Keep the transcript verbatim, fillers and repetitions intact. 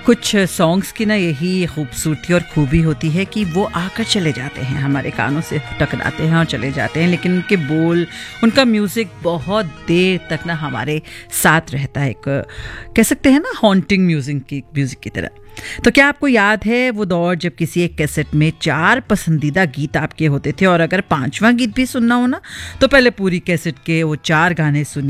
कुछ सॉन्ग्स की ना यही खूबसूरती और खूबी होती है कि वो आकर चले जाते हैं, हमारे कानों से टकराते हैं और चले जाते हैं, लेकिन उनके बोल, उनका म्यूज़िक बहुत देर तक ना हमारे साथ रहता है। एक कह सकते हैं ना हॉन्टिंग म्यूजिक की म्यूज़िक की तरह। तो क्या आपको याद है वो दौर जब किसी एक कैसेट में चार पसंदीदा गीत आपके होते थे और अगर पांचवा गीत भी सुनना हो ना तो पहले पूरी कैसेट के वो चार गाने सुनिए।